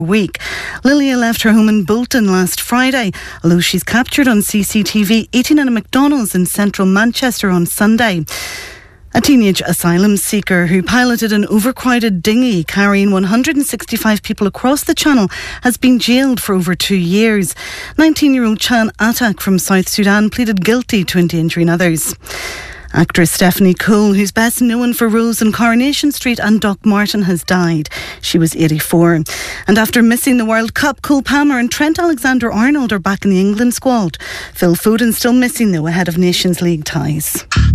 week. Lilia left her home in Bolton last Friday, although she's captured on CCTV eating at a McDonald's in central Manchester on Sunday. A teenage asylum seeker who piloted an overcrowded dinghy carrying 165 people across the Channel has been jailed for over 2 years. 19-year-old Chan Atak from South Sudan pleaded guilty to endangering others. Actress Stephanie Cole, who's best known for roles in Coronation Street and Doc Martin, has died. She was 84. And after missing the World Cup, Cole Palmer and Trent Alexander-Arnold are back in the England squad. Phil Foden's still missing, though, ahead of Nations League ties.